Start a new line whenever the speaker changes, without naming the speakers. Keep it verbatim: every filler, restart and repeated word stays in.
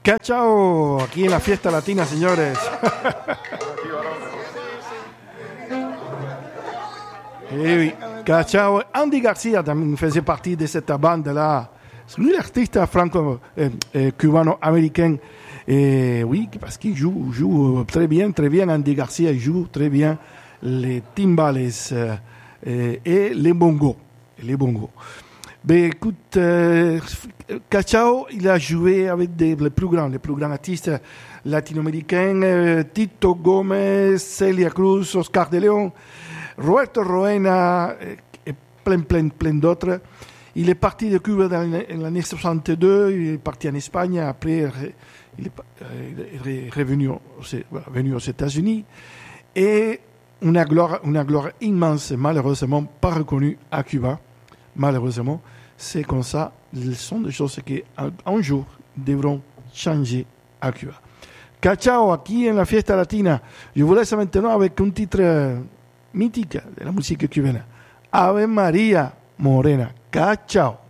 Cachao, aquí en la fiesta latina, señores. Et oui, Cachao. Andy Garcia también faisait partie de cette bande-là. C'est lui l'artiste franco-cubano-américain. Et oui, parce qu'il joue, joue très bien, très bien. Andy Garcia joue très bien les timbales euh, et, et les bongos. Les bongos. Ben écoute, euh, Cachao, il a joué avec des, les plus grands, les plus grands artistes latino-américains, euh, Tito Gomez, Celia Cruz, Oscar de León, Roberto Roena et plein, plein, plein d'autres. Il est parti de Cuba dans l'année soixante-deux, il est parti en Espagne, après il est revenu, revenu aux États-Unis, et une gloire, une gloire immense, malheureusement pas reconnue à Cuba. Malheureusement, c'est comme ça. Ce sont des choses qui, un jour, devront changer à Cuba. Cachao, aquí en la fiesta latina. Je vous laisse maintenant avec un titre mythique de la musique cubaine. Ave María Morena. Cachao.